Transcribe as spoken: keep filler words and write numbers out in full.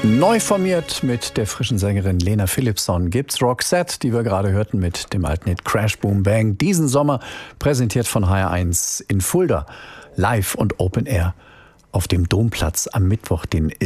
Neu formiert mit der frischen Sängerin Lena Philippson gibt's Roxette, die wir gerade hörten mit dem alten Hit Crash Boom Bang. Diesen Sommer präsentiert von H R eins in Fulda, live und Open Air auf dem Domplatz am Mittwoch, den